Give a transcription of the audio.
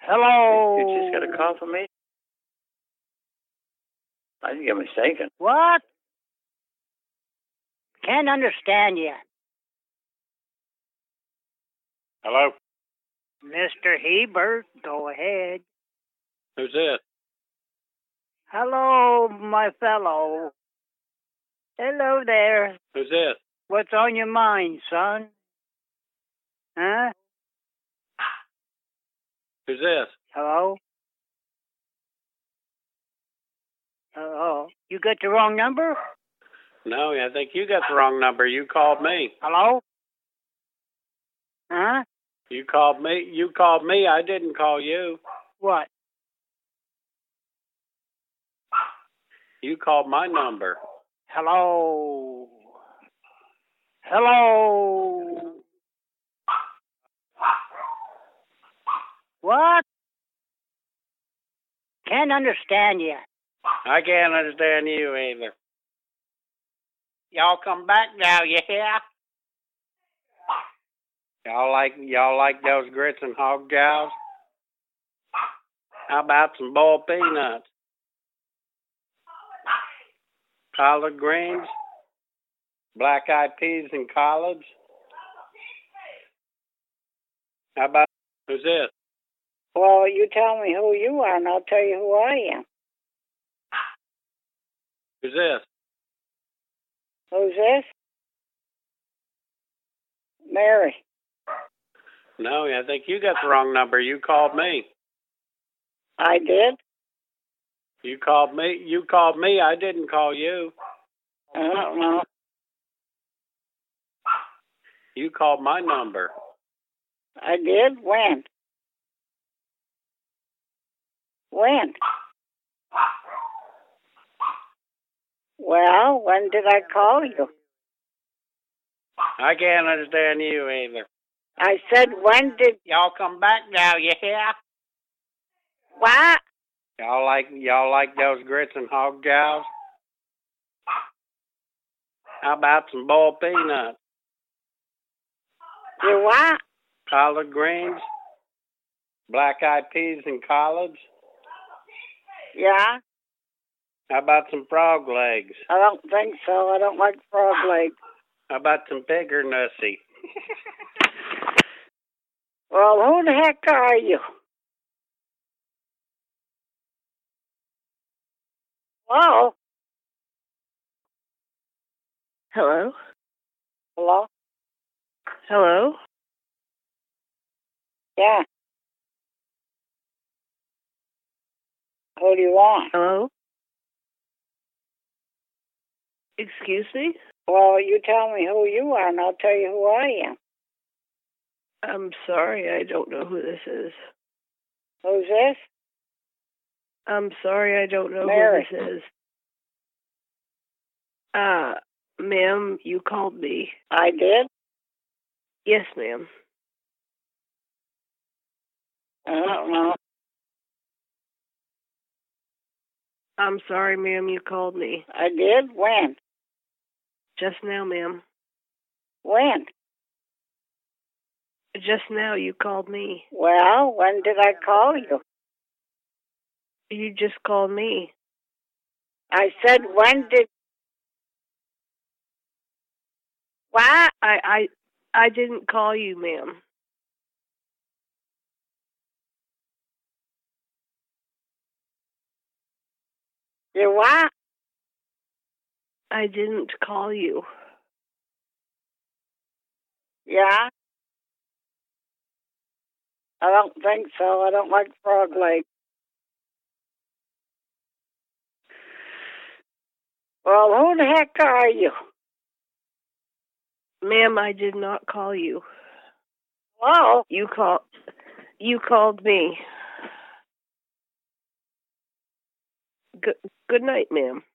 Hello? You just got a call from me? I think you're mistaken. What? Can't understand you. Hello? Mr. Hebert, go ahead. Who's this? Hello, my fellow. Hello there. Who's this? What's on your mind, son? Huh? Who's this? Hello? Hello? You got the wrong number? No, I think you got the wrong number. You called me. Hello? Huh? You called me. You called me. I didn't call you. What? You called my number. Hello? Hello? What? Can't understand you. I can't understand you either. Y'all come back now, you hear? Y'all like those grits and hog jows? How about some boiled peanuts? Collard greens? Black-eyed peas and collards? How about, who's this? Well, you tell me who you are, and I'll tell you who I am. Who's this? Who's this? Mary. No, I think you got the wrong number. You called me. I did? You called me. You called me. I didn't call you. I don't know. You called my number. I did? When? When? Well, when did I call you? I can't understand you either. I said, when did... Y'all come back now, you hear? What? Y'all like those grits and hog jows? How about some boiled peanuts? You what? Collard greens? Black-eyed peas and collards? Yeah? How about some frog legs? I don't think so. I don't like frog legs. How about some pig or nussy? Well, who the heck are you? Hello? Hello? Hello? Hello? Yeah. Who do you want? Hello? Excuse me? Well, you tell me who you are, and I'll tell you who I am. I'm sorry, I don't know who this is. Who's this? I'm sorry, I don't know Mary. who this is. Ma'am, you called me. I did? Yes, ma'am. I don't know. I'm sorry, ma'am, you called me. I did? When? Just now, ma'am. When? Just now, you called me. Well, when did I call you? You just called me. I said, when did... What? I didn't call you, ma'am. You what? I didn't call you. Yeah? I don't think so. I don't like frog legs. Well, who the heck are you? Ma'am, I did not call you. Hello? You called me. Good night, ma'am.